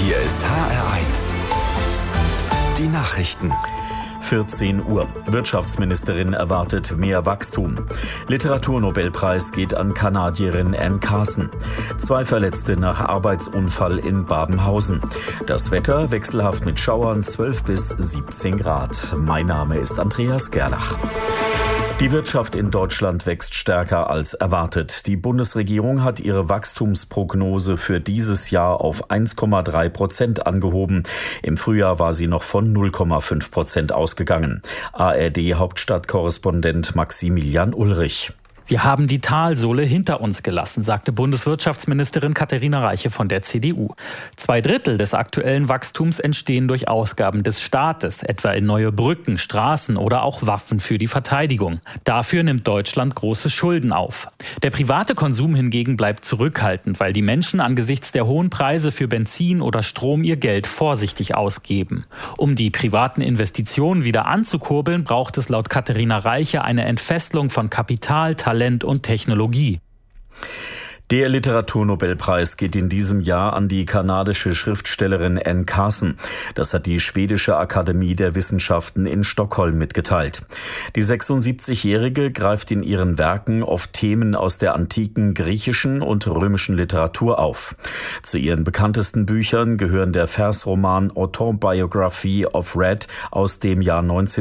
Hier ist HR1. Die Nachrichten. 14 Uhr. Wirtschaftsministerin erwartet mehr Wachstum. Literaturnobelpreis geht an Kanadierin Anne Carson. 2 Verletzte nach Arbeitsunfall in Babenhausen. Das Wetter wechselhaft mit Schauern 12 bis 17 Grad. Mein Name ist Andreas Gerlach. Die Wirtschaft in Deutschland wächst stärker als erwartet. Die Bundesregierung hat ihre Wachstumsprognose für dieses Jahr auf 1,3% angehoben. Im Frühjahr war sie noch von 0,5% ausgegangen. ARD-Hauptstadtkorrespondent Maximilian Ulrich. Wir haben die Talsohle hinter uns gelassen, sagte Bundeswirtschaftsministerin Katharina Reiche von der CDU. 2/3 des aktuellen Wachstums entstehen durch Ausgaben des Staates, etwa in neue Brücken, Straßen oder auch Waffen für die Verteidigung. Dafür nimmt Deutschland große Schulden auf. Der private Konsum hingegen bleibt zurückhaltend, weil die Menschen angesichts der hohen Preise für Benzin oder Strom ihr Geld vorsichtig ausgeben. Um die privaten Investitionen wieder anzukurbeln, braucht es laut Katharina Reiche eine Entfesselung von Kapital, Talent und Technologie. Der Literaturnobelpreis geht in diesem Jahr an die kanadische Schriftstellerin Anne Carson. Das hat die schwedische Akademie der Wissenschaften in Stockholm mitgeteilt. Die 76-Jährige greift in ihren Werken oft Themen aus der antiken griechischen und römischen Literatur auf. Zu ihren bekanntesten Büchern gehören der Versroman Autobiography of Red aus dem Jahr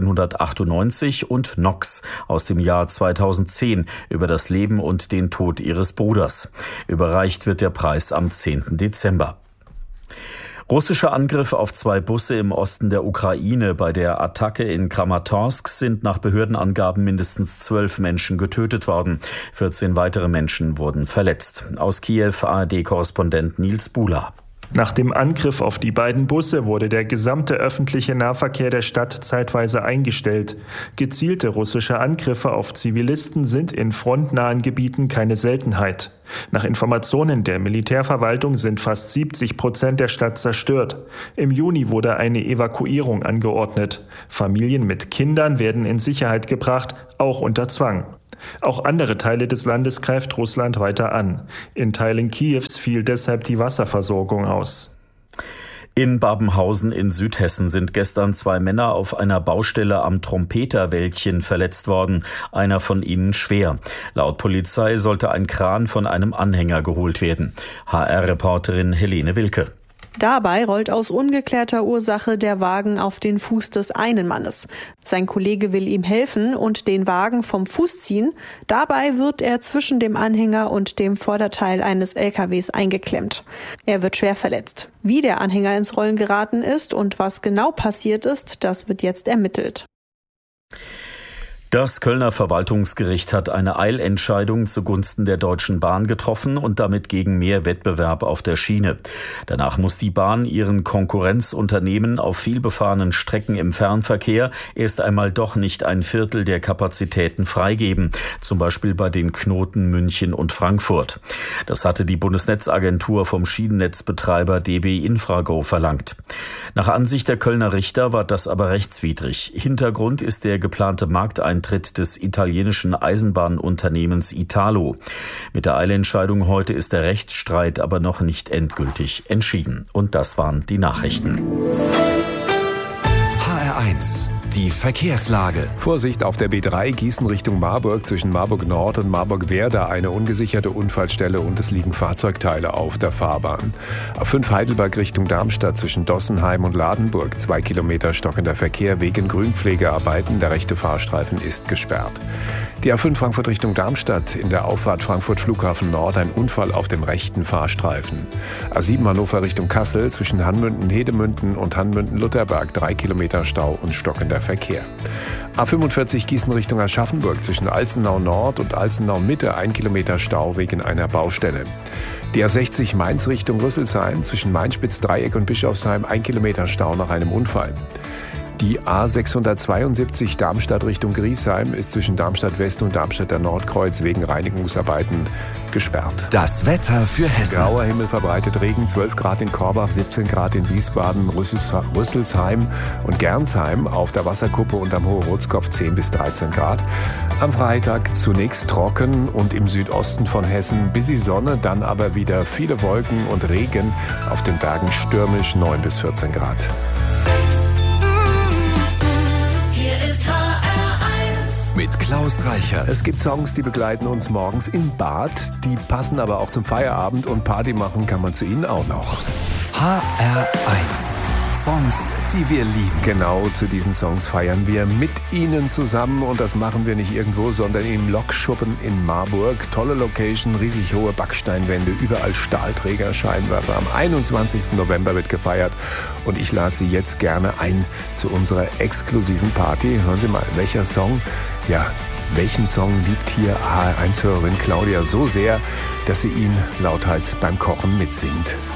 1998 und Nox aus dem Jahr 2010 über das Leben und den Tod ihres Bruders. Überreicht wird der Preis am 10. Dezember. Russische Angriffe auf 2 Busse im Osten der Ukraine. Bei der Attacke in Kramatorsk sind nach Behördenangaben mindestens 12 Menschen getötet worden. 14 weitere Menschen wurden verletzt. Aus Kiew ARD-Korrespondent Nils Bula. Nach dem Angriff auf die beiden Busse wurde der gesamte öffentliche Nahverkehr der Stadt zeitweise eingestellt. Gezielte russische Angriffe auf Zivilisten sind in frontnahen Gebieten keine Seltenheit. Nach Informationen der Militärverwaltung sind fast 70% der Stadt zerstört. Im Juni wurde eine Evakuierung angeordnet. Familien mit Kindern werden in Sicherheit gebracht, auch unter Zwang. Auch andere Teile des Landes greift Russland weiter an. In Teilen Kiews fiel deshalb die Wasserversorgung aus. In Babenhausen in Südhessen sind gestern 2 Männer auf einer Baustelle am Trompeterwäldchen verletzt worden, einer von ihnen schwer. Laut Polizei sollte ein Kran von einem Anhänger geholt werden. HR-Reporterin Helene Wilke. Dabei rollt aus ungeklärter Ursache der Wagen auf den Fuß des einen Mannes. Sein Kollege will ihm helfen und den Wagen vom Fuß ziehen. Dabei wird er zwischen dem Anhänger und dem Vorderteil eines LKWs eingeklemmt. Er wird schwer verletzt. Wie der Anhänger ins Rollen geraten ist und was genau passiert ist, das wird jetzt ermittelt. Das Kölner Verwaltungsgericht hat eine Eilentscheidung zugunsten der Deutschen Bahn getroffen und damit gegen mehr Wettbewerb auf der Schiene. Danach muss die Bahn ihren Konkurrenzunternehmen auf vielbefahrenen Strecken im Fernverkehr erst einmal doch nicht 1/4 der Kapazitäten freigeben, zum Beispiel bei den Knoten München und Frankfurt. Das hatte die Bundesnetzagentur vom Schienennetzbetreiber DB Infrago verlangt. Nach Ansicht der Kölner Richter war das aber rechtswidrig. Hintergrund ist der geplante Markteintritt des italienischen Eisenbahnunternehmens Italo. Mit der Eilentscheidung heute ist der Rechtsstreit aber noch nicht endgültig entschieden. Und das waren die Nachrichten. HR1. Die Verkehrslage. Vorsicht auf der B3 Gießen Richtung Marburg zwischen Marburg Nord und Marburg Werder eine ungesicherte Unfallstelle und es liegen Fahrzeugteile auf der Fahrbahn. A5 Heidelberg Richtung Darmstadt zwischen Dossenheim und Ladenburg 2 Kilometer stockender Verkehr wegen Grünpflegearbeiten. Der rechte Fahrstreifen ist gesperrt. Die A5 Frankfurt Richtung Darmstadt in der Auffahrt Frankfurt Flughafen Nord ein Unfall auf dem rechten Fahrstreifen. A7 Hannover Richtung Kassel zwischen Hanmünden-Hedemünden und Hanmünden-Lutherberg 3 Kilometer Stau und stockender Verkehr. A45 Gießen Richtung Aschaffenburg zwischen Alzenau Nord und Alzenau Mitte 1 Kilometer Stau wegen einer Baustelle. Die A60 Mainz Richtung Rüsselsheim zwischen Mainspitz-Dreieck und Bischofsheim 1 Kilometer Stau nach einem Unfall. Die A672 Darmstadt Richtung Griesheim ist zwischen Darmstadt West und Darmstädter Nordkreuz wegen Reinigungsarbeiten gesperrt. Das Wetter für Hessen. Grauer Himmel verbreitet Regen, 12 Grad in Korbach, 17 Grad in Wiesbaden, Rüsselsheim und Gernsheim, auf der Wasserkuppe und am Hohe-Rotskopf 10 bis 13 Grad. Am Freitag zunächst trocken und im Südosten von Hessen bisschen Sonne, dann aber wieder viele Wolken und Regen, auf den Bergen stürmisch 9 bis 14 Grad. Mit Klaus Reichert. Es gibt Songs, die begleiten uns morgens im Bad, die passen aber auch zum Feierabend und Party machen kann man zu ihnen auch noch. HR1. Songs, die wir lieben. Genau, zu diesen Songs feiern wir mit Ihnen zusammen und das machen wir nicht irgendwo, sondern im Lokschuppen in Marburg. Tolle Location, riesig hohe Backsteinwände, überall Stahlträger, Scheinwerfer. Am 21. November wird gefeiert und ich lade Sie jetzt gerne ein zu unserer exklusiven Party. Hören Sie mal, welchen Song liebt hier HR1-Hörerin Claudia so sehr, dass sie ihn lauthals beim Kochen mitsingt?